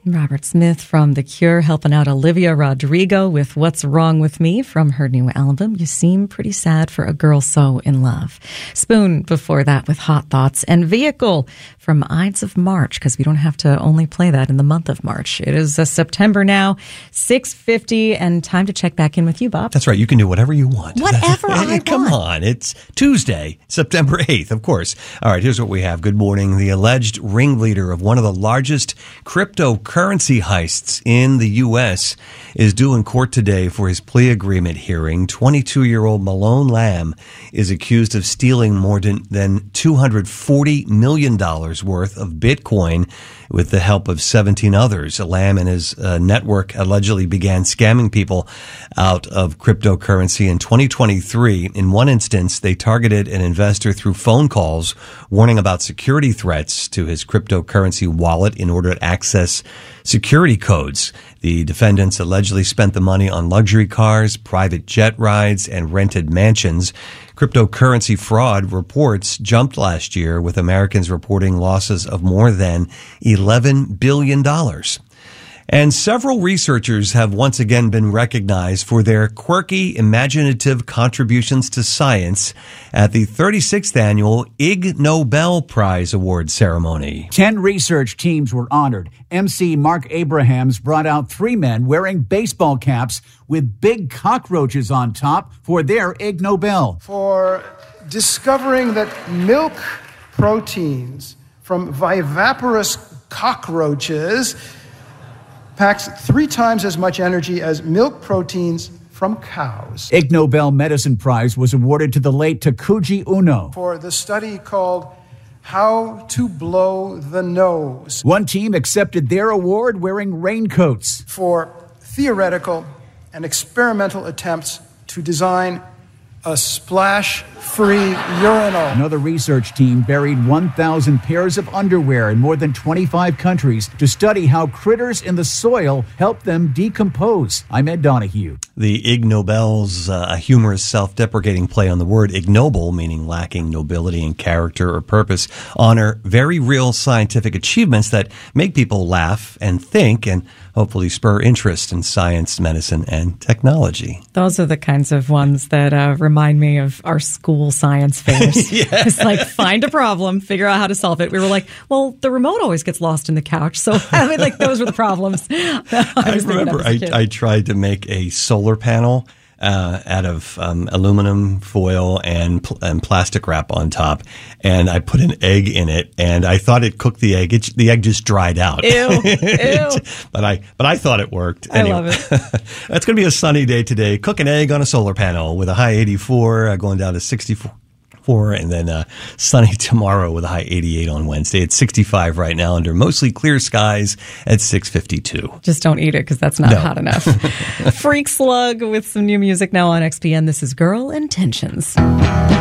Robert Smith from The Cure helping out Olivia Rodrigo with What's Wrong With Me from her new album, You Seem Pretty Sad for a Girl So in Love. Spoon before that with Hot Thoughts, and Vehicle from Ides of March, because we don't have to only play that in the month of March. It is September now, 6:50, and time to check back in with you, Bob. That's right. You can do whatever you want. Whatever I want. Come on. It's Tuesday, September 8th, of course. All right, here's what we have. Good morning. The alleged ringleader of one of the largest cryptocurrency heists in the U.S. is due in court today for his plea agreement hearing. 22-year-old Malone Lamb is accused of stealing more than $240 million worth of Bitcoin with the help of 17 others. Lamb and his network allegedly began scamming people out of cryptocurrency in 2023. In one instance, they targeted an investor through phone calls, warning about security threats to his cryptocurrency wallet in order to access security codes. The defendants allegedly spent the money on luxury cars, private jet rides, and rented mansions. Cryptocurrency fraud reports jumped last year, with Americans reporting losses of more than $11 billion. And several researchers have once again been recognized for their quirky, imaginative contributions to science at the 36th annual Ig Nobel Prize Award ceremony. 10 research teams were honored. MC Mark Abrahams brought out 3 men wearing baseball caps with big cockroaches on top for their Ig Nobel. For discovering that milk proteins from viviparous cockroaches packs 3 times as much energy as milk proteins from cows. Ig Nobel Medicine Prize was awarded to the late Takuji Uno for the study called How to Blow the Nose. One team accepted their award wearing raincoats for theoretical and experimental attempts to design a splash-free urinal. Another research team buried 1,000 pairs of underwear in more than 25 countries to study how critters in the soil help them decompose. I'm Ed Donahue. The Ig Nobel's a humorous, self-deprecating play on the word ignoble, meaning lacking nobility in character or purpose, honor very real scientific achievements that make people laugh and think and hopefully spur interest in science, medicine, and technology. Those are the kinds of ones that remind me of our school science fairs. Yeah. It's like, find a problem, figure out how to solve it. We were like, well, the remote always gets lost in the couch. So, I mean, like, those were the problems. I remember I tried to make a solar panel out of aluminum foil and plastic wrap on top, and I put an egg in it, and I thought it cooked the egg. The egg just dried out. Ew. But I thought it worked. Anyway. I love it. It's going to be a sunny day today. Cook an egg on a solar panel with a high 84, going down to 64. And then sunny tomorrow with a high 88 on Wednesday. It's 65 right now under mostly clear skies at 6:52. Just don't eat it because that's not hot enough. Freak Slug with some new music now on XPN. This is Girl Intentions.